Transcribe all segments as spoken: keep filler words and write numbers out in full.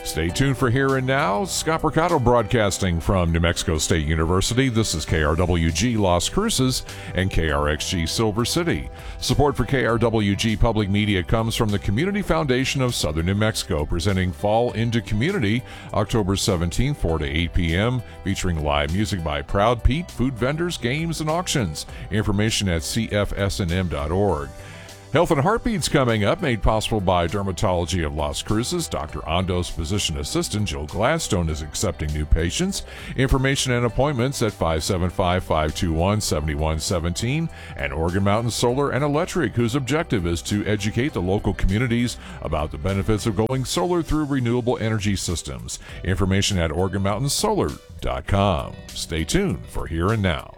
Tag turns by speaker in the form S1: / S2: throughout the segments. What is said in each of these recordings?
S1: Stay tuned for Here and Now. Scott Mercado broadcasting from New Mexico State University. This is K R W G Las Cruces and K R X G Silver City. Support for K R W G Public Media comes from the Community Foundation of Southern New Mexico, presenting Fall into Community October seventeenth, four to eight p.m., featuring live music by Proud Pete, food vendors, games, and auctions. Information at c f s n m dot org. Health and Heartbeats coming up, made possible by Dermatology of Las Cruces. Doctor Ando's physician assistant, Jill Gladstone, is accepting new patients. Information and appointments at five seven five, five two one, seven one one seven. And Organ Mountain Solar and Electric, whose objective is to educate the local communities about the benefits of going solar through renewable energy systems. Information at organ mountain solar dot com. Stay tuned for Here and Now.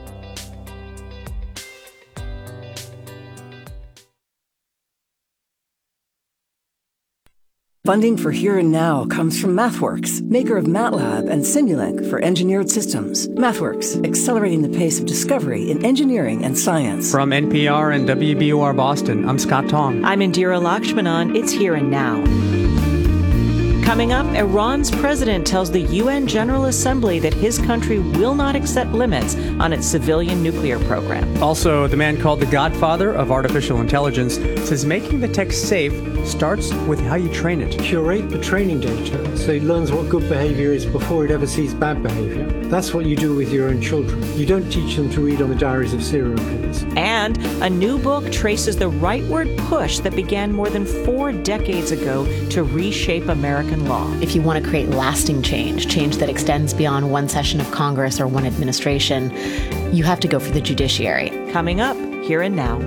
S2: Funding for Here and Now comes from MathWorks, maker of MATLAB and Simulink for engineered systems. MathWorks, accelerating the pace of discovery in engineering and science.
S3: From N P R and W B O R Boston, I'm Scott Tong.
S4: I'm Indira Lakshmanan. It's Here and Now. Coming up, Iran's president tells the U N General Assembly that his country will not accept limits on its civilian nuclear program.
S3: Also, the man called the godfather of artificial intelligence says making the tech safe starts with how you train it.
S5: Curate the training data so it learns what good behavior is before it ever sees bad behavior. That's what you do with your own children. You don't teach them to read on the diaries of serial killers.
S4: And a new book traces the rightward push that began more than four decades ago to reshape American law.
S6: If you want to create lasting change, change that extends beyond one session of Congress or one administration, you have to go for the judiciary.
S4: Coming up, Here and Now.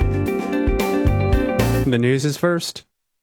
S3: The news is first.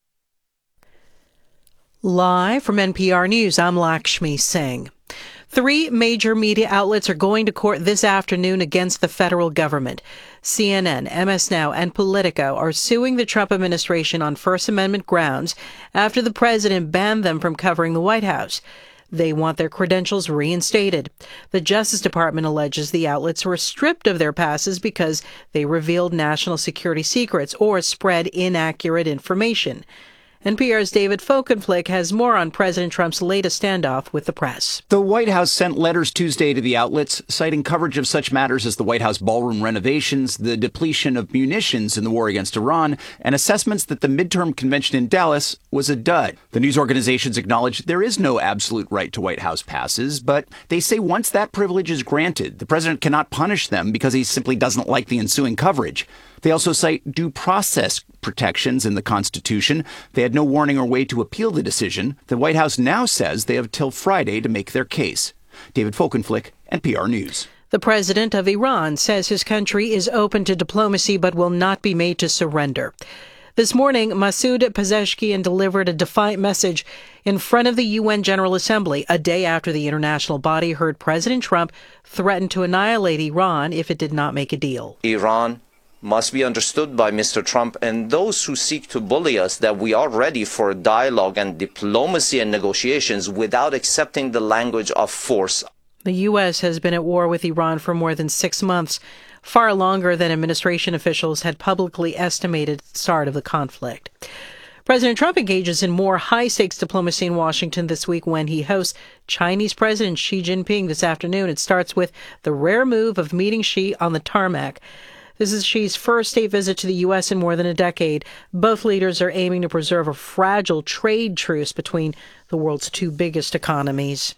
S7: Live from N P R News, I'm Lakshmi Singh. Three major media outlets are going to court this afternoon against the federal government. C N N, M S Now, and Politico are suing the Trump administration on First Amendment grounds after the president banned them from covering the White House. They want their credentials reinstated. The Justice Department alleges the outlets were stripped of their passes because they revealed national security secrets or spread inaccurate information. N P R's David Folkenflik has more on President Trump's latest standoff with the press.
S8: The White House sent letters Tuesday to the outlets, citing coverage of such matters as the White House ballroom renovations, the depletion of munitions in the war against Iran, and assessments that the midterm convention in Dallas was a dud. The news organizations acknowledge there is no absolute right to White House passes, but they say once that privilege is granted, the president cannot punish them because he simply doesn't like the ensuing coverage. They also cite due process protections in the Constitution. They had no warning or way to appeal the decision. The White House now says they have till Friday to make their case. David Folkenflik, N P R News.
S7: The president of Iran says his country is open to diplomacy but will not be made to surrender. This morning, Masoud Pezeshkian delivered a defiant message in front of the U N General Assembly a day after the international body heard President Trump threaten to annihilate Iran if it did not make a deal.
S9: Iran must be understood by Mister Trump and those who seek to bully us that we are ready for dialogue and diplomacy and negotiations without accepting the language of force.
S7: The U S has been at war with Iran for more than six months, far longer than administration officials had publicly estimated at the start of the conflict. President Trump engages in more high-stakes diplomacy in Washington this week when he hosts Chinese President Xi Jinping this afternoon. It starts with the rare move of meeting Xi on the tarmac. This is Xi's first state visit to the U S in more than a decade. Both leaders are aiming to preserve a fragile trade truce between the world's two biggest economies.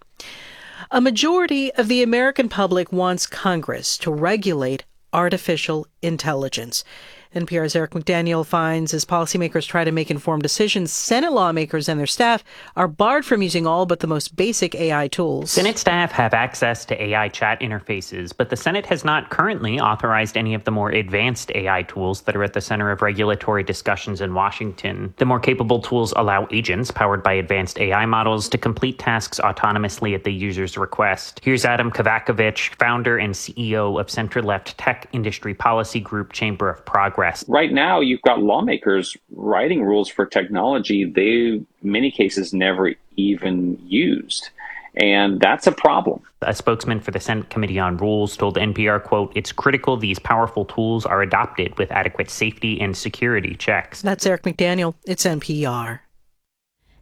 S7: A majority of the American public wants Congress to regulate artificial intelligence. N P R's Eric McDaniel finds as policymakers try to make informed decisions, Senate lawmakers and their staff are barred from using all but the most basic A I tools.
S10: Senate staff have access to A I chat interfaces, but the Senate has not currently authorized any of the more advanced A I tools that are at the center of regulatory discussions in Washington. The more capable tools allow agents powered by advanced A I models to complete tasks autonomously at the user's request. Here's Adam Kovakovich, founder and C E O of center-left tech industry policy group Chamber of Progress.
S11: Right now, you've got lawmakers writing rules for technology they, in many cases, never even used. And that's a problem.
S10: A spokesman for the Senate Committee on Rules told N P R, quote, "It's critical these powerful tools are adopted with adequate safety and security checks."
S7: That's Eric McDaniel. It's N P R.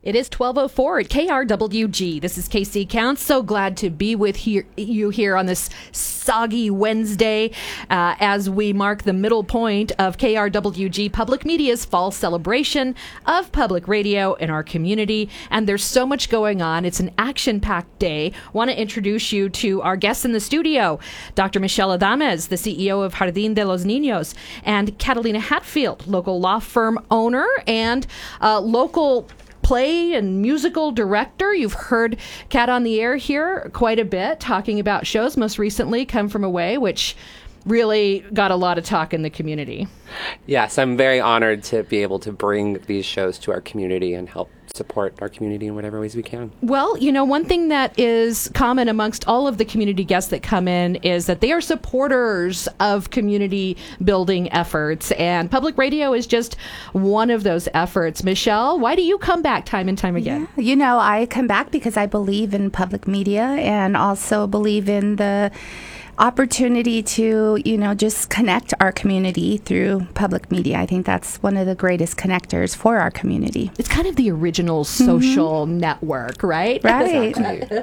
S12: It is twelve oh four at K R W G. This is K C Counts. So glad to be with here, you here on this soggy Wednesday uh, as we mark the middle point of K R W G Public Media's fall celebration of public radio in our community. And there's so much going on. It's an action-packed day. Want to introduce you to our guests in the studio, Doctor Michelle Adames, the C E O of Jardín de los Niños, and Catalina Hatfield, local law firm owner and uh, local play and musical director. You've heard Kat on the air here quite a bit talking about shows, most recently Come From Away, which really got a lot of talk in the community.
S13: Yes, I'm very honored to be able to bring these shows to our community and help support our community in whatever ways we can.
S12: Well, you know, one thing that is common amongst all of the community guests that come in is that they are supporters of community building efforts, and public radio is just one of those efforts. Michelle, why do you come back time and time again?
S14: Yeah, you know, I come back because I believe in public media and also believe in the opportunity to, you know, just connect our community through public media. I think that's one of the greatest connectors for our community.
S12: It's kind of the original social mm-hmm. network, right?
S14: Right.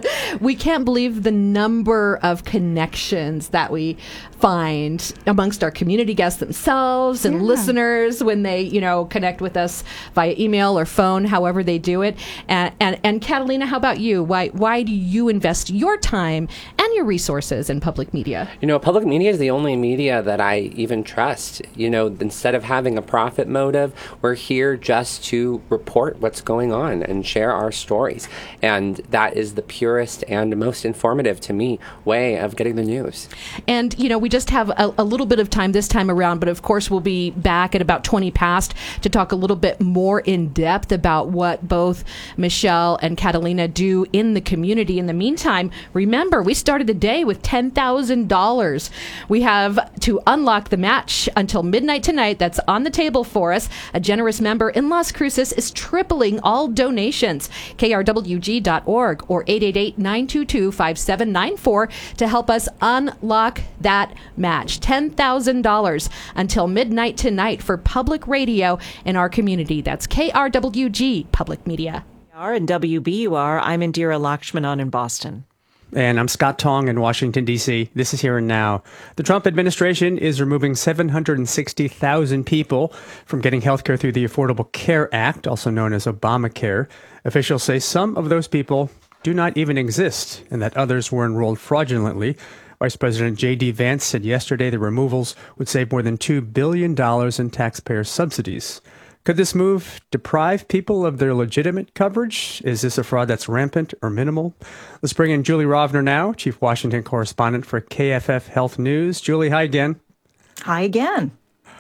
S12: We can't believe the number of connections that we find amongst our community guests themselves and yeah. listeners when they, you know, connect with us via email or phone, however they do it. And, and, and Catalina, how about you? Why, why do you invest your time and your resources in public media?
S13: You know, public media is the only media that I even trust. You know, instead of having a profit motive, we're here just to report what's going on and share our stories. And that is the purest and most informative, to me, way of getting the news.
S12: And, you know, we just have a, a little bit of time this time around, but of course we'll be back at about twenty past to talk a little bit more in depth about what both Michelle and Catalina do in the community. In the meantime, remember, we started the day with ten thousand dollars. We have to unlock the match until midnight tonight. That's on the table for us. A generous member in Las Cruces is tripling all donations. K R W G dot org or eight eight eight, nine two two, five seven nine four to help us unlock that match. ten thousand dollars until midnight tonight for public radio in our community. That's K R W G Public Media.
S4: And W B U R, I'm Indira Lakshmanan in Boston.
S3: And I'm Scott Tong in Washington, D C. This is Here and Now. The Trump administration is removing seven hundred sixty thousand people from getting health care through the Affordable Care Act, also known as Obamacare. Officials say some of those people do not even exist and that others were enrolled fraudulently. Vice President J D Vance said yesterday the removals would save more than two billion dollars in taxpayer subsidies. Could this move deprive people of their legitimate coverage? Is this a fraud that's rampant or minimal? Let's bring in Julie Rovner now, Chief Washington Correspondent for K F F Health News. Julie, hi again.
S15: Hi again.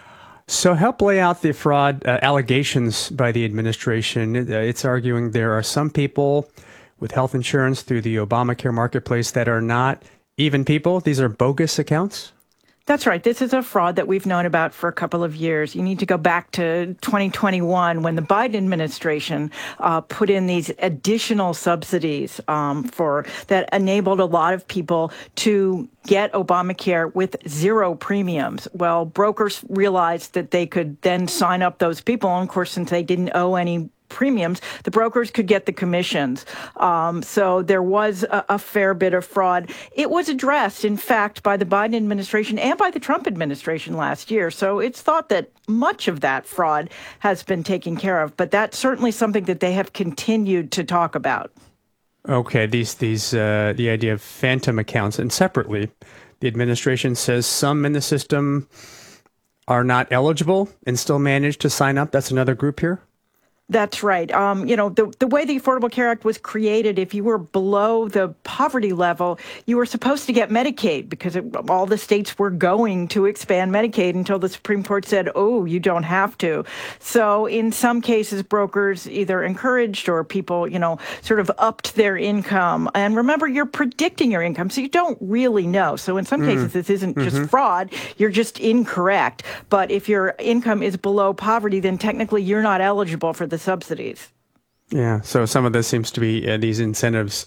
S3: So help lay out the fraud uh, allegations by the administration. Uh, it's arguing there are some people with health insurance through the Obamacare marketplace that are not even people. These are bogus accounts?
S15: That's right. This is a fraud that we've known about for a couple of years. You need to go back to twenty twenty-one when the Biden administration uh, put in these additional subsidies um, for that enabled a lot of people to get Obamacare with zero premiums. Well, brokers realized that they could then sign up those people. And of course, since they didn't owe any premiums, the brokers could get the commissions. Um, so there was a, a fair bit of fraud. It was addressed, in fact, by the Biden administration and by the Trump administration last year. So it's thought that much of that fraud has been taken care of. But that's certainly something that they have continued to talk about.
S3: Okay, these these uh, the idea of phantom accounts, and separately, the administration says some in the system are not eligible and still manage to sign up. That's another group here.
S15: That's right. Um, you know, the, the way the Affordable Care Act was created, if you were below the poverty level, you were supposed to get Medicaid because it, all the states were going to expand Medicaid until the Supreme Court said, oh, you don't have to. So in some cases, brokers either encouraged or people, you know, sort of upped their income. And remember, you're predicting your income, so you don't really know. So in some mm. cases, this isn't mm-hmm. just fraud. You're just incorrect. But if your income is below poverty, then technically you're not eligible for the subsidies.
S3: Yeah, so some of this seems to be uh, these incentives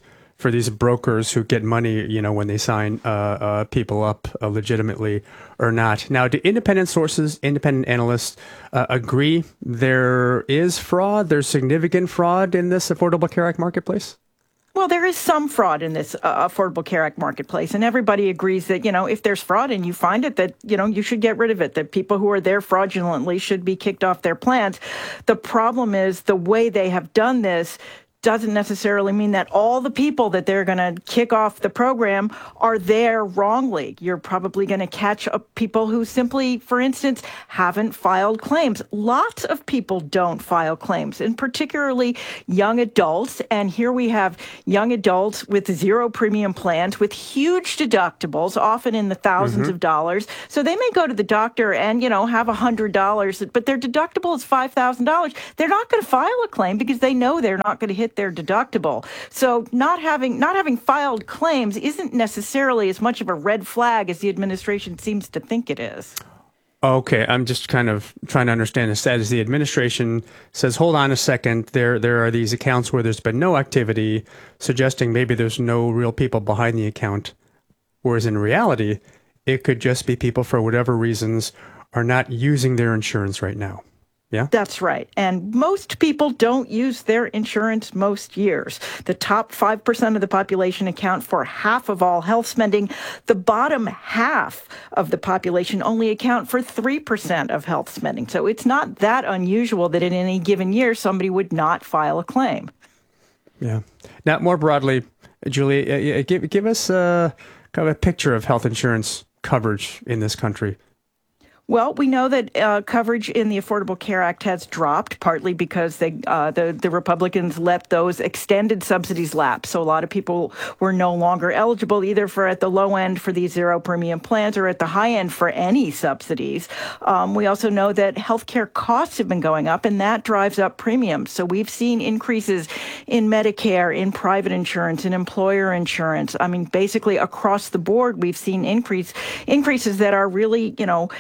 S3: for these brokers who get money, you know, when they sign uh, uh, people up uh, legitimately or not. Now, do independent sources, independent analysts uh, agree there is fraud, there's significant fraud in this Affordable Care Act marketplace?
S15: Well, there is some fraud in this uh, Affordable Care Act marketplace, and everybody agrees that, you know, if there's fraud and you find it, that, you know, you should get rid of it, that people who are there fraudulently should be kicked off their plans. The problem is the way they have done this doesn't necessarily mean that all the people that they're going to kick off the program are there wrongly. You're probably going to catch up people who simply, for instance, haven't filed claims. Lots of people don't file claims, and particularly young adults. And here we have young adults with zero premium plans with huge deductibles, often in the thousands mm-hmm. of dollars. So they may go to the doctor and, you know, have one hundred dollars, but their deductible is five thousand dollars. They're not going to file a claim because they know they're not going to hit their deductible. So not having not having filed claims isn't necessarily as much of a red flag as the administration seems to think it is.
S3: Okay, I'm just kind of trying to understand the status. The administration says, hold on a second, there there are these accounts where there's been no activity, suggesting maybe there's no real people behind the account, whereas in reality, it could just be people, for whatever reasons, are not using their insurance right now. Yeah,
S15: that's right. And most people don't use their insurance most years. The top five percent of the population account for half of all health spending. The bottom half of the population only account for three percent of health spending. So it's not that unusual that in any given year, somebody would not file a claim.
S3: Yeah. Now, more broadly, Julie, uh, give, give us uh, kind of a picture of health insurance coverage in this country.
S15: Well, we know that uh, coverage in the Affordable Care Act has dropped, partly because they, uh, the, the Republicans let those extended subsidies lapse. So a lot of people were no longer eligible either for at the low end for these zero premium plans or at the high end for any subsidies. Um, we also know that healthcare costs have been going up, and that drives up premiums. So we've seen increases in Medicare, in private insurance, in employer insurance. I mean, basically across the board, we've seen increase increases that are really, you know,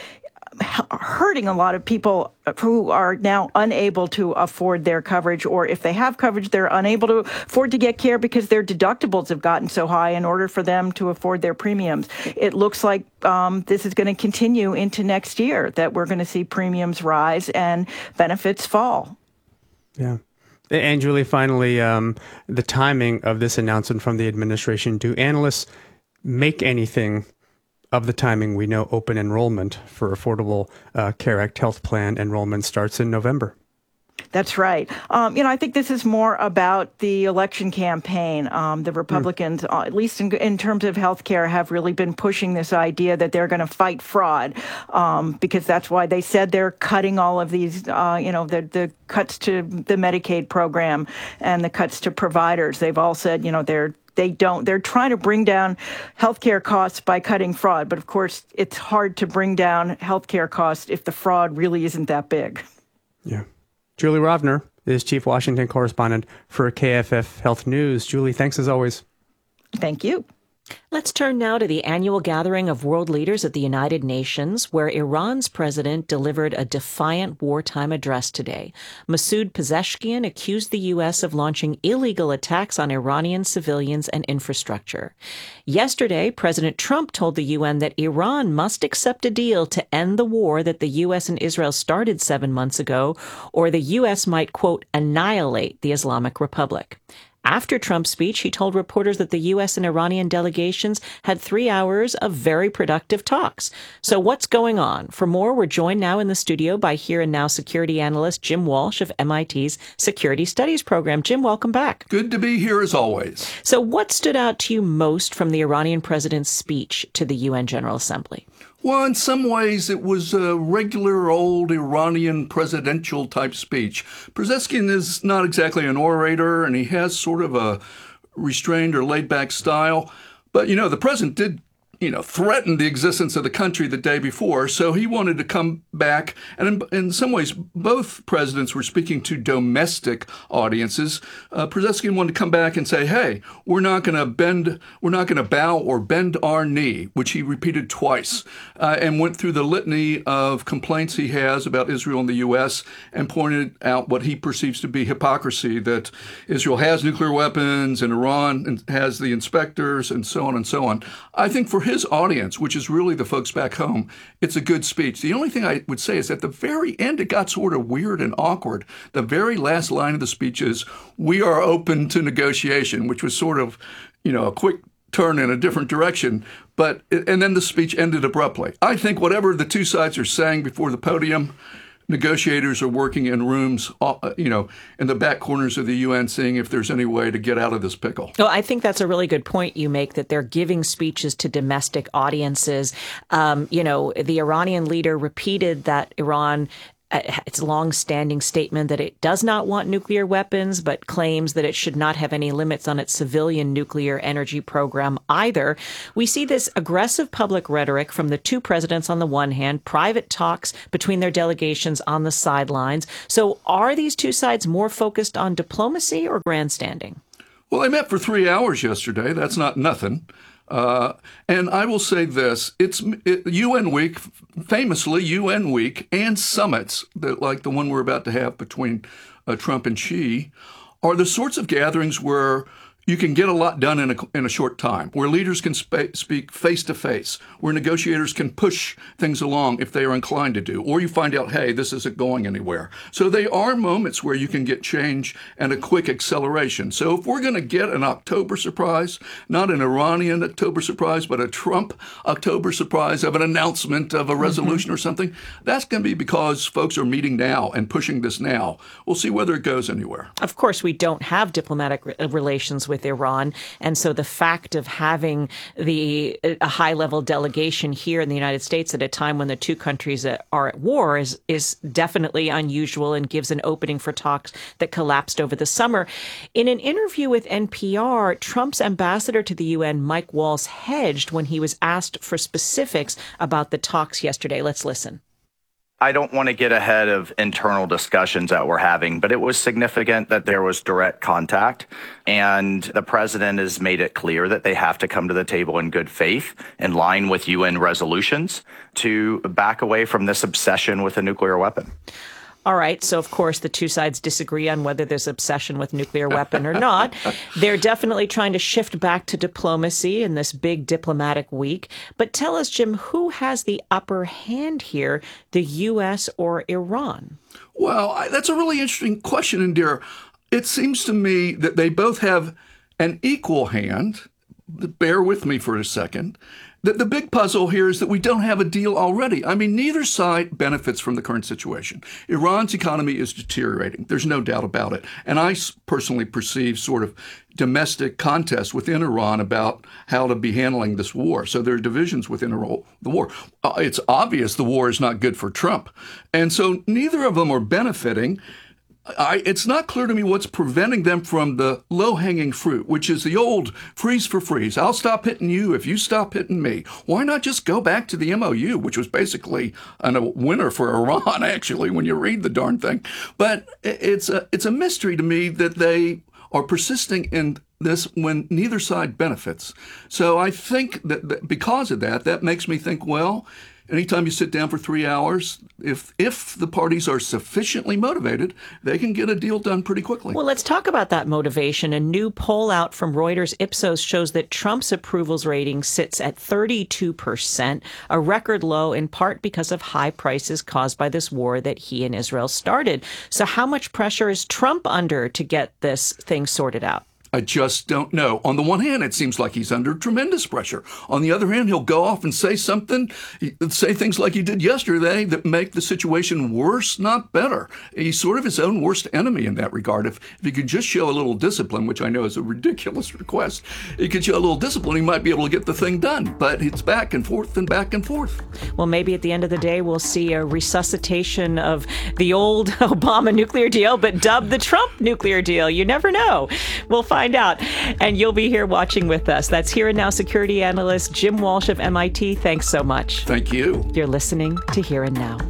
S15: hurting a lot of people who are now unable to afford their coverage, or if they have coverage, they're unable to afford to get care because their deductibles have gotten so high in order for them to afford their premiums. It looks like um, this is going to continue into next year, that we're going to see premiums rise and benefits fall.
S3: Yeah. And Julie, finally, um, the timing of this announcement from the administration, do analysts make anything of the timing? We know open enrollment for Affordable uh, Care Act health plan enrollment starts in November.
S15: That's right. Um, you know, I think this is more about the election campaign. Um, the Republicans, mm. uh, at least in, in terms of health care, have really been pushing this idea that they're going to fight fraud, um, because that's why they said they're cutting all of these, uh, you know, the, the cuts to the Medicaid program and the cuts to providers. They've all said, you know, they're They don't. They're trying to bring down healthcare costs by cutting fraud. But of course, it's hard to bring down healthcare costs if the fraud really isn't that big.
S3: Yeah. Julie Rovner is Chief Washington Correspondent for K F F Health News. Julie, thanks as always.
S15: Thank you.
S4: Let's turn now to the annual gathering of world leaders at the United Nations, where Iran's president delivered a defiant wartime address today. Masoud Pezeshkian accused the U S of launching illegal attacks on Iranian civilians and infrastructure. Yesterday, President Trump told the U N that Iran must accept a deal to end the war that the U S and Israel started seven months ago, or the U S might, quote, annihilate the Islamic Republic. After Trump's speech, he told reporters that the U S and Iranian delegations had three hours of very productive talks. So what's going on? For more, we're joined now in the studio by Here and Now security analyst Jim Walsh of M I T's Security Studies program. Jim, welcome back.
S16: Good to be here as always.
S4: So what stood out to you most from the Iranian president's speech to the U N General Assembly?
S16: Well, in some ways, it was a regular old Iranian presidential type speech. Pezeshkian is not exactly an orator, and he has sort of a restrained or laid back style. But, you know, the president did you know, threatened the existence of the country the day before. So he wanted to come back. And in, in some ways, both presidents were speaking to domestic audiences. Uh, Brzezinski wanted to come back and say, hey, we're not going to bend, we're not going to bow or bend our knee, which he repeated twice, uh, and went through the litany of complaints he has about Israel and the U S and pointed out what he perceives to be hypocrisy, that Israel has nuclear weapons and Iran has the inspectors and so on and so on. I think for his audience, which is really the folks back home, it's a good speech. The only thing I would say is at the very end, it got sort of weird and awkward. The very last line of the speech is, we are open to negotiation, which was sort of, you know, a quick turn in a different direction. But, and then the speech ended abruptly. I think whatever the two sides are saying before the podium, negotiators are working in rooms, you know, in the back corners of the U N, seeing if there's any way to get out of this pickle.
S4: Well, I think that's a really good point you make, that they're giving speeches to domestic audiences. Um, you know, the Iranian leader repeated that Iran, its long-standing statement that it does not want nuclear weapons, but claims that it should not have any limits on its civilian nuclear energy program either. We see this aggressive public rhetoric from the two presidents on the one hand, private talks between their delegations on the sidelines. So are these two sides more focused on diplomacy or grandstanding?
S16: Well, they met for three hours yesterday. That's not nothing. Uh, and I will say this, it's it, U N Week, famously U N Week, and summits, that, like the one we're about to have between uh, Trump and Xi, are the sorts of gatherings where you can get a lot done in a, in a short time, where leaders can sp- speak face-to-face, where negotiators can push things along if they are inclined to do, or you find out, hey, this isn't going anywhere. So they are moments where you can get change and a quick acceleration. So if we're going to get an October surprise, not an Iranian October surprise, but a Trump October surprise of an announcement of a resolution mm-hmm. or something, that's going to be because folks are meeting now and pushing this now. We'll see whether it goes anywhere.
S4: Of course, we don't have diplomatic re- relations with Iran. And so the fact of having the a high-level delegation here in the United States at a time when the two countries are at war is is definitely unusual and gives an opening for talks that collapsed over the summer. In an interview with N P R, Trump's ambassador to the U N, Mike Waltz, hedged when he was asked for specifics about the talks yesterday. Let's listen.
S17: I don't want to get ahead of internal discussions that we're having, but it was significant that there was direct contact, and the president has made it clear that they have to come to the table in good faith, in line with U N resolutions, to back away from this obsession with a nuclear weapon.
S4: All right. So, of course, the two sides disagree on whether there's obsession with nuclear weapon or not. They're definitely trying to shift back to diplomacy in this big diplomatic week. But tell us, Jim, who has the upper hand here, the U S or Iran?
S16: Well, I, that's a really interesting question, Indira. It seems to me that they both have an equal hand. Bear with me for a second. The, the big puzzle here is that we don't have a deal already. I mean, neither side benefits from the current situation. Iran's economy is deteriorating. There's no doubt about it. And I personally perceive sort of domestic contests within Iran about how to be handling this war. So there are divisions within the war. Uh, it's obvious the war is not good for Trump. And so neither of them are benefiting. I, it's not clear to me what's preventing them from the low-hanging fruit, which is the old freeze for freeze. I'll stop hitting you if you stop hitting me. Why not just go back to the M O U, which was basically a winner for Iran, actually, when you read the darn thing. But it's a, it's a mystery to me that they are persisting in this when neither side benefits. So I think that, that because of that, that makes me think, well, anytime you sit down for three hours, if if the parties are sufficiently motivated, they can get a deal done pretty quickly.
S4: Well, let's talk about that motivation. A new poll out from Reuters Ipsos shows that Trump's approvals rating sits at thirty-two percent, a record low in part because of high prices caused by this war that he and Israel started. So how much pressure is Trump under to get this thing sorted out?
S16: I just don't know. On the one hand, it seems like he's under tremendous pressure. On the other hand, he'll go off and say something, say things like he did yesterday that make the situation worse, not better. He's sort of his own worst enemy in that regard. If, if he could just show a little discipline, which I know is a ridiculous request, he could show a little discipline, he might be able to get the thing done. But it's back and forth and back and forth.
S4: Well, maybe at the end of the day, we'll see a resuscitation of the old Obama nuclear deal, but dubbed the Trump nuclear deal. You never know. We'll find find out. And you'll be here watching with us. That's Here and Now security analyst Jim Walsh of M I T. Thanks so much.
S16: Thank you.
S4: You're listening to Here and Now.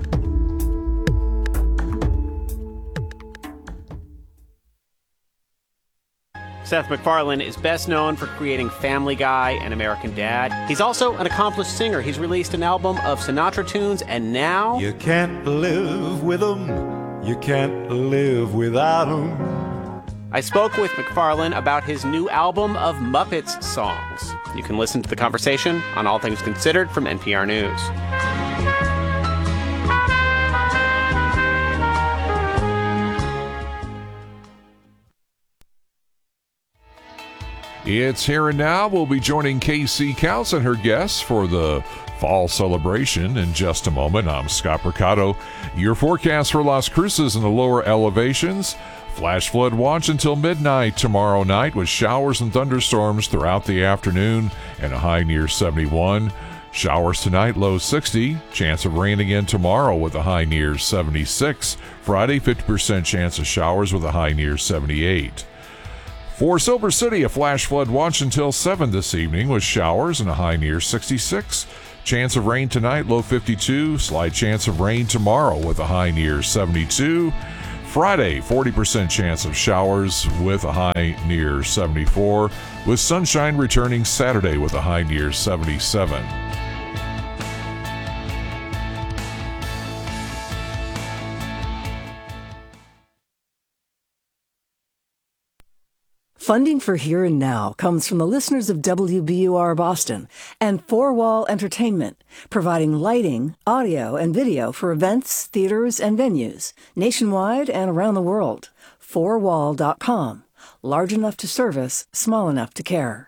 S18: Seth MacFarlane is best known for creating Family Guy and American Dad. He's also an accomplished singer. He's released an album of Sinatra tunes, and now...
S19: You can't live with them. You can't live without them.
S18: I spoke with MacFarlane about his new album of Muppets songs. You can listen to the conversation on All Things Considered from N P R News.
S1: It's Here and Now. We'll be joining K C Counts and her guests for the fall celebration in just a moment. I'm Scott Mercado. Your forecast for Las Cruces in the lower elevations. Flash flood watch until midnight tomorrow night with showers and thunderstorms throughout the afternoon and a high near seventy-one. Showers tonight, low sixty. Chance of rain again tomorrow with a high near seventy-six. Friday, fifty percent chance of showers with a high near seventy-eight. For Silver City, a flash flood watch until seven this evening with showers and a high near sixty-six. Chance of rain tonight, low fifty-two. Slight chance of rain tomorrow with a high near seventy-two. Friday, forty percent chance of showers with a high near seventy-four. With sunshine returning Saturday with a high near seventy-seven.
S2: Funding for Here and Now comes from the listeners of W B U R Boston and Four Wall Entertainment, providing lighting, audio, and video for events, theaters, and venues nationwide and around the world. four wall dot com. Large enough to service, small enough to care.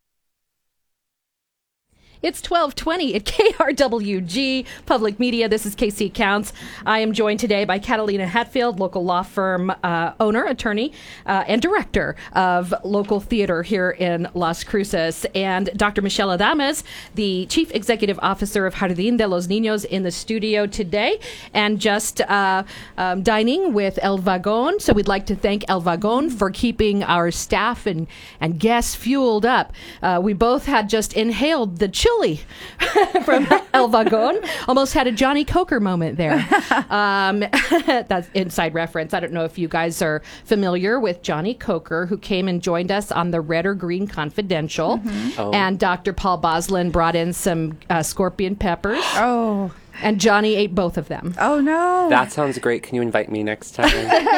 S12: It's twelve twenty at K R W G Public Media. This is K C Counts. I am joined today by Catalina Hatfield, local law firm uh, owner, attorney, uh, and director of local theater here in Las Cruces, and Doctor Michelle Adames, the chief executive officer of Jardín de los Niños, in the studio today, and just uh, um, dining with El Vagón. So we'd like to thank El Vagón for keeping our staff and, and guests fueled up. Uh, we both had just inhaled the chili from El Vagón. Almost had a Johnny Coker moment there. Um, that's inside reference. I don't know if you guys are familiar with Johnny Coker, who came and joined us on the Red or Green Confidential. Mm-hmm. Oh. And Doctor Paul Boslin brought in some uh, scorpion peppers.
S14: Oh.
S12: And Johnny ate both of them.
S14: Oh, no.
S13: That sounds great. Can you invite me next time?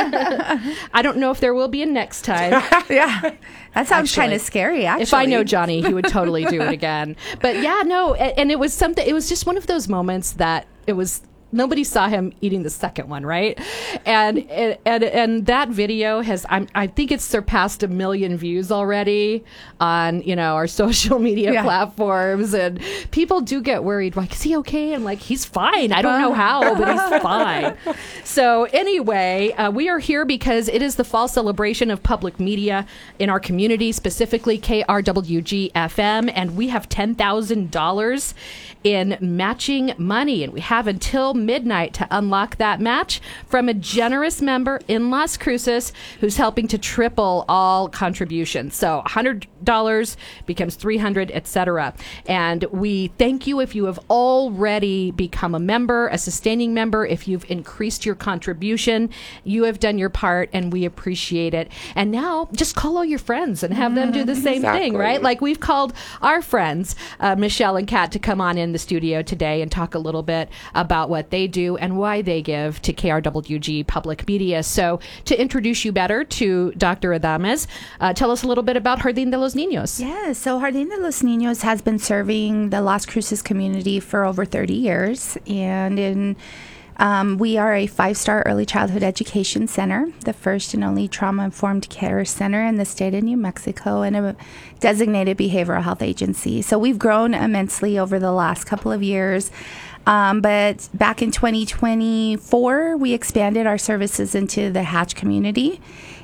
S12: I don't know if there will be a next time.
S14: Yeah. That sounds kind of scary, actually.
S12: If I know Johnny, he would totally do it again. But yeah, no. And, and it was something, it was just one of those moments that it was, nobody saw him eating the second one, right? And and and that video has, I'm, I think it's surpassed a million views already on, you know, our social media yeah. platforms. And people do get worried, like, is he okay? I'm like, he's fine. I don't know how, but he's fine. So anyway, uh, we are here because it is the fall celebration of public media in our community, specifically K R W G F M, and we have ten thousand dollars in matching money, and we have until midnight to unlock that match from a generous member in Las Cruces who's helping to triple all contributions. So one hundred dollars becomes three hundred dollars, et cetera. And we thank you if you have already become a member, a sustaining member. If you've increased your contribution, you have done your part, and we appreciate it. And now just call all your friends and have them do the same
S13: exactly.
S12: thing, right? Like we've called our friends, uh, Michelle and Kat, to come on in the studio today and talk a little bit about what they do and why they give to K R W G Public Media. So to introduce you better to Doctor Adames, uh, tell us a little bit about Jardín de los Niños.
S14: Yeah, so Jardín de los Niños has been serving the Las Cruces community for over thirty years, and in Um, we are a five-star early childhood education center, the first and only trauma-informed care center in the state of New Mexico, and a designated behavioral health agency. So we've grown immensely over the last couple of years. Um, but back in twenty twenty-four, we expanded our services into the Hatch community.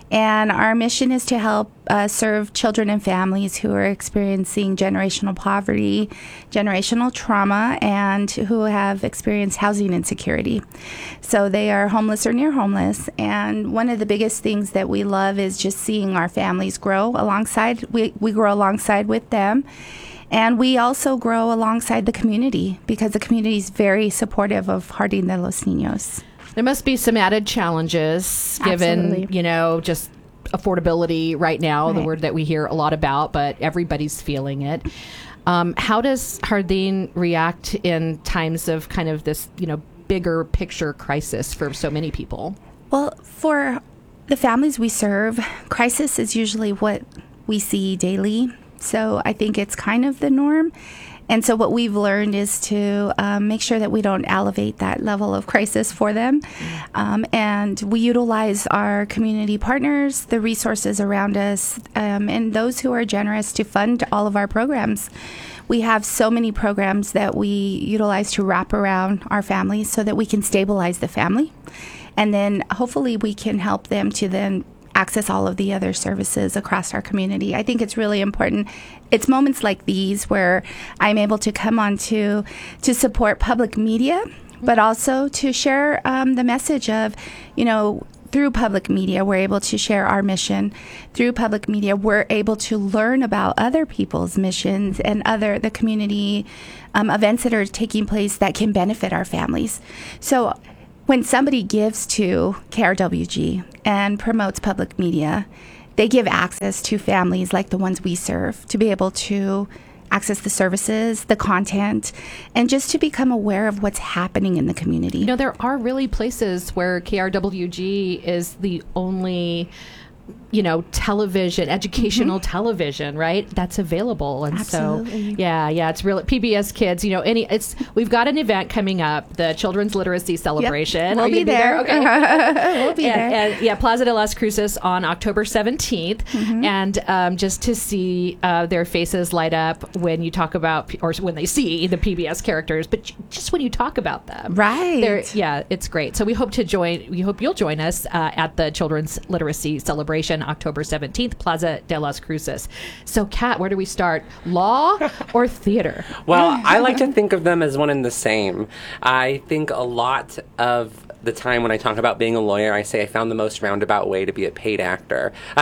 S14: And our mission is to help uh, serve children and families who are experiencing generational poverty, generational trauma, and who have experienced housing insecurity. So they are homeless or near homeless. And one of the biggest things that we love is just seeing our families grow alongside. We, we grow alongside with them. And we also grow alongside the community because the community is very supportive of Jardín de los Niños.
S12: There must be some added challenges given,
S14: Absolutely.
S12: you know, just affordability right now,
S14: Right.
S12: the word that we hear a lot about, but everybody's feeling it. Um, how does Jardín react in times of kind of this, you know, bigger picture crisis for so many people?
S14: Well, for the families we serve, crisis is usually what we see daily. So I think it's kind of the norm. And so what we've learned is to um, make sure that we don't elevate that level of crisis for them. Um, and we utilize our community partners, the resources around us, um, and those who are generous to fund all of our programs. We have so many programs that we utilize to wrap around our families so that we can stabilize the family. And then hopefully we can help them to then access all of the other services across our community. I think it's really important. It's moments like these where I'm able to come on to, to support public media, but also to share um, the message of, you know, through public media, we're able to share our mission. Through public media, we're able to learn about other people's missions and other the community um, events that are taking place that can benefit our families. So when somebody gives to K R W G and promotes public media, they give access to families like the ones we serve to be able to access the services, the content, and just to become aware of what's happening in the community.
S12: You know, there are really places where K R W G is the only, you know, television, educational mm-hmm. television, right? That's available. And
S14: Absolutely.
S12: so, yeah, yeah, it's real. P B S Kids, you know, any, it's, we've got an event coming up, the Children's Literacy Celebration.
S14: Yep. We'll
S12: Are
S14: be
S12: you
S14: there.
S12: Be there? Okay.
S14: We'll be
S12: and,
S14: there.
S12: And, yeah, Plaza de las Cruces on October seventeenth. Mm-hmm. And um, just to see uh, their faces light up when you talk about, or when they see the P B S characters, but just when you talk about them.
S14: Right.
S12: They're, yeah, it's great. So we hope to join, we hope you'll join us uh, at the Children's Literacy Celebration, October seventeenth, Plaza de las Cruces. So, Kat, where do we start? Law or theater?
S13: Well, I like to think of them as one and the same. I think a lot of the time when I talk about being a lawyer, I say I found the most roundabout way to be a paid actor. I,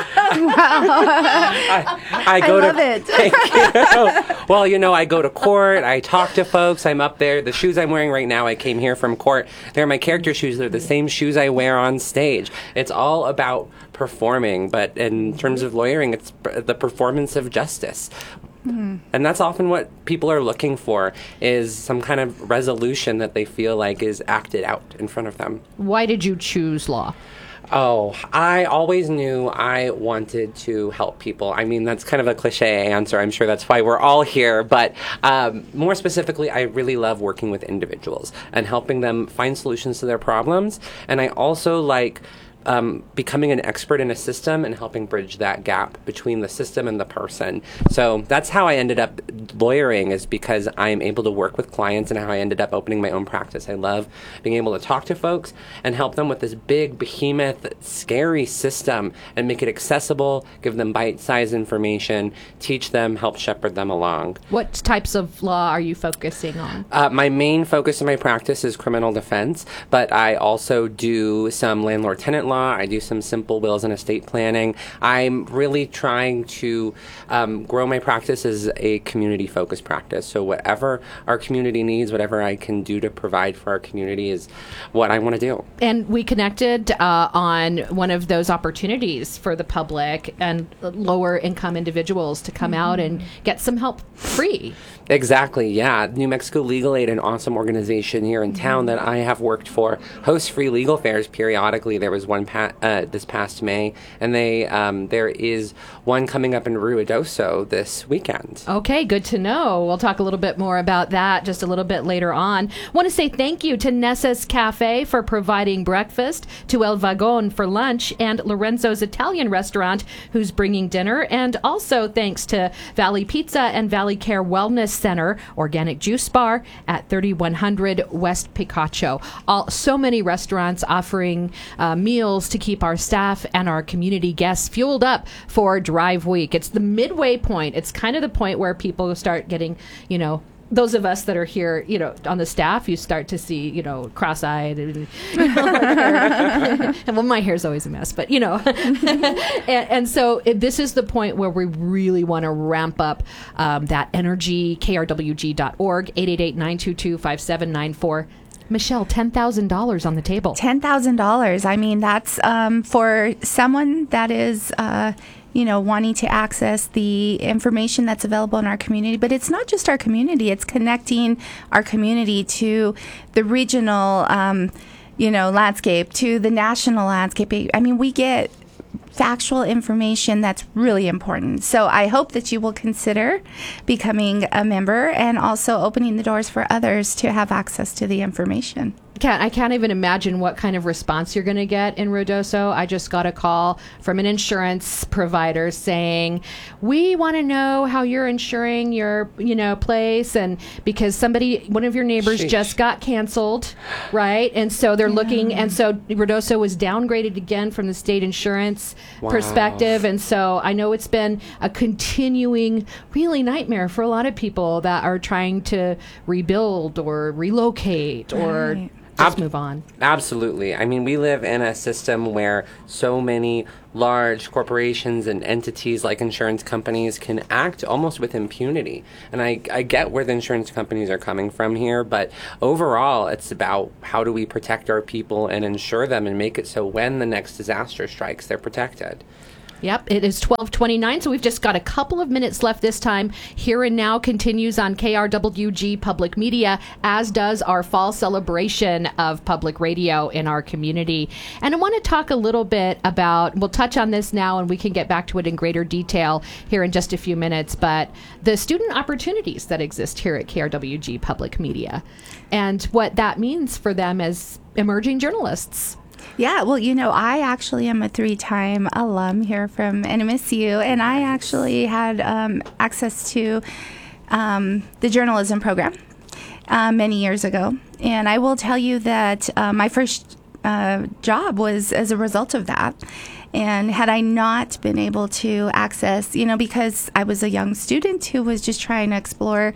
S13: I, I go
S14: I love
S13: to,
S14: it.
S13: Thank you. Well, you know, I go to court, I talk to folks, I'm up there. The shoes I'm wearing right now, I came here from court. They're my character shoes. They're the same shoes I wear on stage. It's all about performing, but in terms of lawyering, it's the performance of justice. Mm-hmm. And that's often what people are looking for, is some kind of resolution that they feel like is acted out in front of them.
S12: Why did you choose law?
S13: Oh, I always knew I wanted to help people. I mean, that's kind of a cliche answer. I'm sure that's why we're all here. But um, more specifically, I really love working with individuals and helping them find solutions to their problems. And I also like Um, becoming an expert in a system and helping bridge that gap between the system and the person. So that's how I ended up lawyering, is because I am able to work with clients, and how I ended up opening my own practice. I love being able to talk to folks and help them with this big, behemoth, scary system and make it accessible, give them bite-sized information, teach them, help shepherd them along.
S12: What types of law are you focusing on?
S13: Uh, my main focus in my practice is criminal defense, but I also do some landlord-tenant law. I do some simple wills and estate planning. I'm really trying to um, grow my practice as a community-focused practice. So whatever our community needs, whatever I can do to provide for our community is what I want to do.
S12: And we connected uh, on one of those opportunities for the public and lower income individuals to come mm-hmm. out and get some help free.
S13: Exactly, yeah. New Mexico Legal Aid, an awesome organization here in town that I have worked for, hosts free legal fairs periodically. There was one pa- uh, this past May, and they um, there is one coming up in Ruidoso this weekend.
S12: Okay, good to know. We'll talk a little bit more about that just a little bit later on. Want to say thank you to Nessa's Cafe for providing breakfast, to El Vagon for lunch, and Lorenzo's Italian Restaurant, who's bringing dinner, and also thanks to Valley Pizza and Valley Care Wellness Center, Organic Juice Bar at thirty-one hundred West Picacho. All, so many restaurants offering uh, meals meals to keep our staff and our community guests fueled up for Drive Week. It's the midway point. It's kind of the point where people start getting, you know, those of us that are here, you know, on the staff, you start to see, you know, cross-eyed. And, you know, and well, my hair's always a mess, but, you know. and, and so it, this is the point where we really want to ramp up um, that energy. K R W G dot org, eight eight eight, nine two two, five seven nine four. Michelle, ten thousand dollars on the table.
S14: ten thousand dollars. I mean, that's um, for someone that is... Uh, you know, wanting to access the information that's available in our community. But it's not just our community. It's connecting our community to the regional, um, you know, landscape, to the national landscape. I mean, we get factual information that's really important. So I hope that you will consider becoming a member and also opening the doors for others to have access to the information.
S12: Can't, I can't even imagine what kind of response you're going to get in Ruidoso. I just got a call from an insurance provider saying, we want to know how you're insuring your, you know, place, and because somebody, one of your neighbors Sheesh. just got canceled, right? And so they're yeah. looking, and so Ruidoso was downgraded again from the state insurance wow. perspective, and so I know it's been a continuing, really nightmare for a lot of people that are trying to rebuild or relocate or
S14: right.
S12: just Ab- move on.
S13: Absolutely. I mean, we live in a system where so many large corporations and entities like insurance companies can act almost with impunity. And I, I get where the insurance companies are coming from here, but overall, it's about how do we protect our people and insure them and make it so when the next disaster strikes, they're protected.
S12: Yep, it is twelve twenty-nine, so we've just got a couple of minutes left this time. Here and Now continues on K R W G Public Media, as does our fall celebration of public radio in our community. And I want to talk a little bit about, we'll touch on this now and we can get back to it in greater detail here in just a few minutes, but the student opportunities that exist here at K R W G Public Media and what that means for them as emerging journalists.
S14: Yeah, well, you know, I actually am a three-time alum here from N M S U, and I actually had um, access to um, the journalism program uh, many years ago. And I will tell you that uh, my first uh, job was as a result of that. And had I not been able to access, you know, because I was a young student who was just trying to explore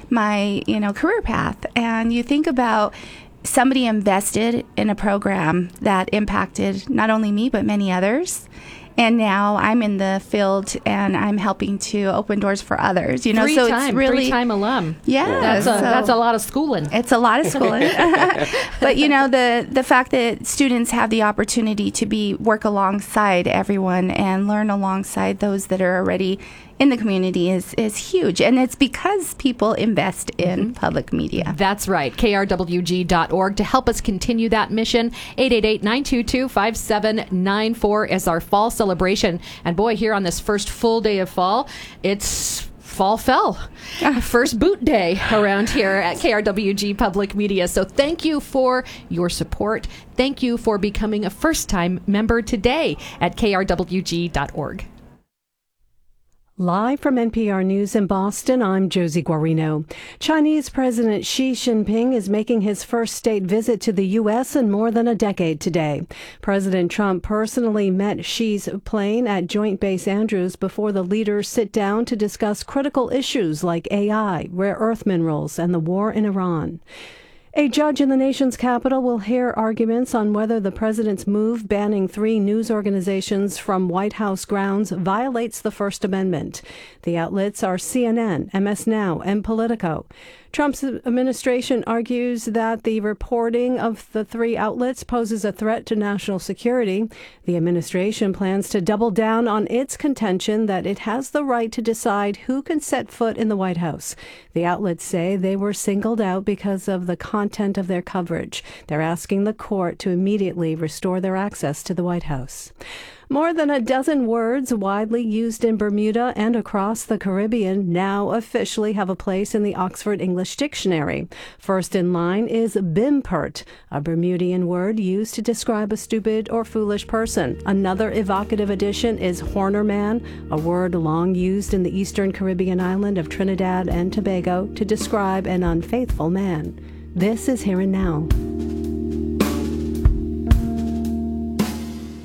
S14: my, you know, career path. And you think about somebody invested in a program that impacted not only me, but many others. And now I'm in the field and I'm helping to open doors for others. You know,
S12: three
S14: so
S12: time,
S14: it's really
S12: three-time alum.
S14: Yeah,
S12: that's a,
S14: so
S12: that's a lot of schooling.
S14: It's a lot of schooling. But you know, the the fact that students have the opportunity to be work alongside everyone and learn alongside those that are already in the community is is huge, and it's because people invest in mm-hmm. public media.
S12: That's right. K R W G dot org to help us continue that mission. eight eight eight, nine two two, five seven nine four is our fall celebration. And boy, here on this first full day of fall, it's Fall Fell. First boot day around here at K R W G Public Media. So thank you for your support. Thank you for becoming a first-time member today at K R W G dot org.
S20: Live from N P R News in Boston, I'm Josie Guarino. Chinese President Xi Jinping is making his first state visit to the U S in more than a decade today. President Trump personally met Xi's plane at Joint Base Andrews before the leaders sit down to discuss critical issues like A I, rare earth minerals, and the war in Iran. A judge in the nation's capital will hear arguments on whether the president's move banning three news organizations from White House grounds violates the First Amendment. The outlets are C N N, M S Now, and Politico. Trump's administration argues that the reporting of the three outlets poses a threat to national security. The administration plans to double down on its contention that it has the right to decide who can set foot in the White House. The outlets say they were singled out because of the content of their coverage. They're asking the court to immediately restore their access to the White House. More than a dozen words widely used in Bermuda and across the Caribbean now officially have a place in the Oxford English Dictionary. First in line is bimpert, a Bermudian word used to describe a stupid or foolish person. Another evocative addition is hornerman, a word long used in the eastern Caribbean island of Trinidad and Tobago to describe an unfaithful man. This is Here and Now.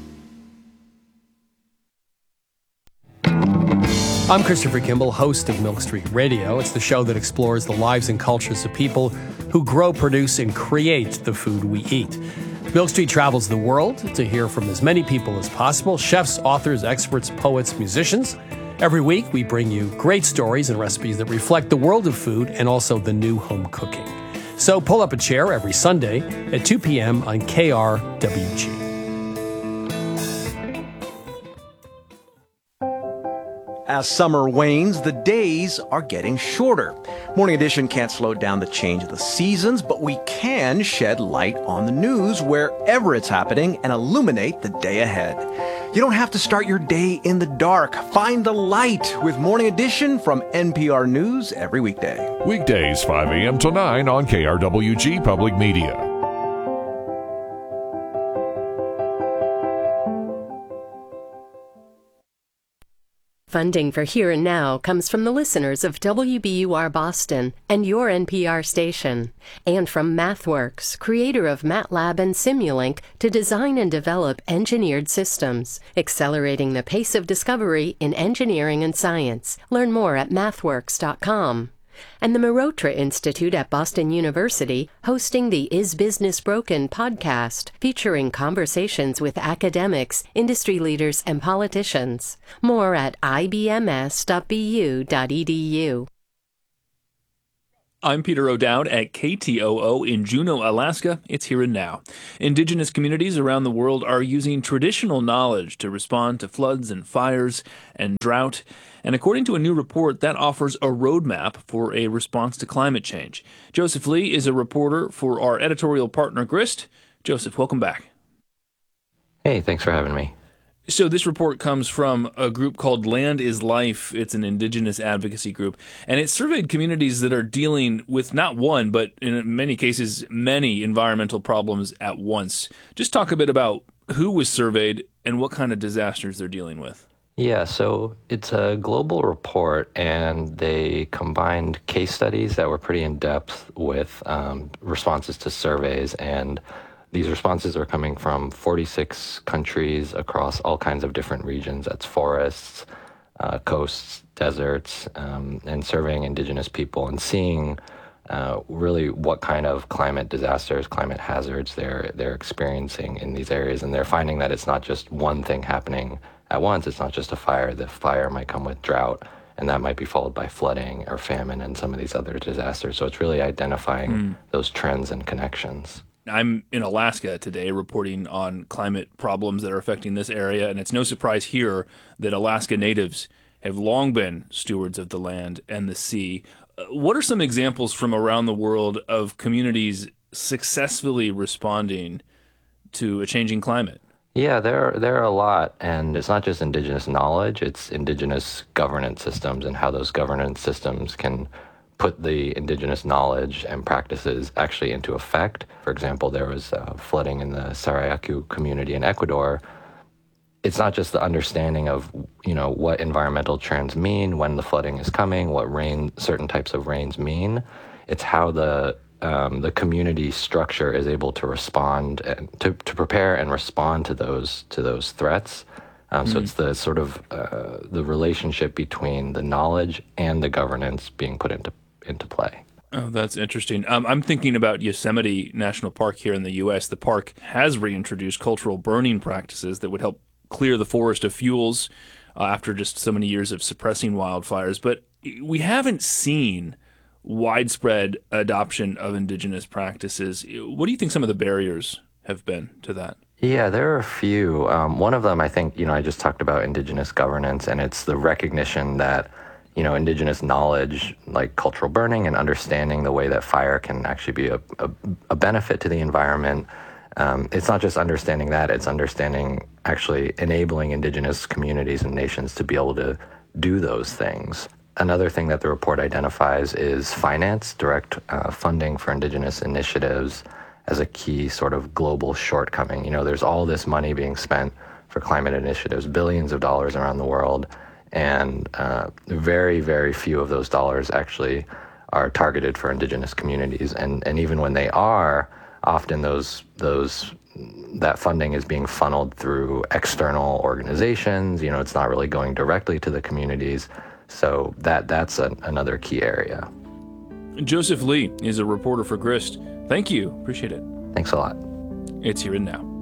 S21: I'm Christopher Kimball, host of Milk Street Radio. It's the show that explores the lives and cultures of people who grow, produce, and create the food we eat. Milk Street travels the world to hear from as many people as possible, chefs, authors, experts, poets, musicians. Every week, we bring you great stories and recipes that reflect the world of food and also the new home cooking. So pull up a chair every Sunday at two p.m. on K R W G.
S22: As summer wanes, the days are getting shorter. Morning Edition can't slow down the change of the seasons, but we can shed light on the news wherever it's happening and illuminate the day ahead. You don't have to start your day in the dark. Find the light with Morning Edition from N P R News every weekday.
S1: Weekdays, five a.m. to nine on K R W G Public Media.
S23: Funding for Here and Now comes from the listeners of W B U R Boston and your N P R station, and from MathWorks, creator of MATLAB and Simulink, to design and develop engineered systems, accelerating the pace of discovery in engineering and science. Learn more at mathworks dot com. And the Marotra Institute at Boston University, hosting the Is Business Broken podcast, featuring conversations with academics, industry leaders, and politicians. More at I B M S dot B U dot E D U.
S24: I'm Peter O'Dowd at K T O O in Juneau, Alaska. It's Here and Now. Indigenous communities around the world are using traditional knowledge to respond to floods and fires and drought. And according to a new report, that offers a roadmap for a response to climate change. Joseph Lee is a reporter for our editorial partner, Grist. Joseph, welcome back.
S25: Hey, thanks for having me.
S24: So this report comes from a group called Land is Life. It's an indigenous advocacy group, and it surveyed communities that are dealing with not one, but in many cases, many environmental problems at once. Just talk a bit about who was surveyed and what kind of disasters they're dealing with.
S25: Yeah, so it's a global report, and they combined case studies that were pretty in-depth with um, responses to surveys, and these responses are coming from forty-six countries across all kinds of different regions. That's forests, uh, coasts, deserts, um, and surveying indigenous people and seeing uh, really what kind of climate disasters, climate hazards they're they're experiencing in these areas. And they're finding that it's not just one thing happening at once. It's not just a fire. The fire might come with drought, and that might be followed by flooding or famine and some of these other disasters. So it's really identifying mm. those trends and connections.
S24: I'm in Alaska today reporting on climate problems that are affecting this area, and it's no surprise here that Alaska natives have long been stewards of the land and the sea. Uh, what are some examples from around the world of communities successfully responding to a changing climate?
S25: Yeah, there are, there are a lot, and it's not just indigenous knowledge, it's indigenous governance systems and how those governance systems can put the indigenous knowledge and practices actually into effect. For example, there was uh, flooding in the Sarayaku community in Ecuador. It's not just the understanding of, you know, what environmental trends mean, when the flooding is coming, what rain, certain types of rains mean. It's how the um, the community structure is able to respond and to, to prepare and respond to those to those threats. Um, mm-hmm. So it's the sort of uh, the relationship between the knowledge and the governance being put into into play.
S24: Oh, that's interesting. Um, I'm thinking about Yosemite National Park here in the U S. The park has reintroduced cultural burning practices that would help clear the forest of fuels uh, after just so many years of suppressing wildfires. But we haven't seen widespread adoption of indigenous practices. What do you think some of the barriers have been to that?
S25: Yeah, there are a few. Um, one of them, I think, you know, I just talked about indigenous governance, and it's the recognition that, you know, indigenous knowledge, like cultural burning and understanding the way that fire can actually be a, a, a benefit to the environment. Um, it's not just understanding that, it's understanding actually enabling indigenous communities and nations to be able to do those things. Another thing that the report identifies is finance, direct uh, funding for indigenous initiatives as a key sort of global shortcoming. You know, there's all this money being spent for climate initiatives, billions of dollars around the world, and uh, very, very few of those dollars actually are targeted for indigenous communities. And and even when they are, often those those that funding is being funneled through external organizations. You know, it's not really going directly to the communities. So that that's a, another key area.
S24: Joseph Lee is a reporter for Grist. Thank you. Appreciate it.
S25: Thanks a lot.
S24: It's Here and Now.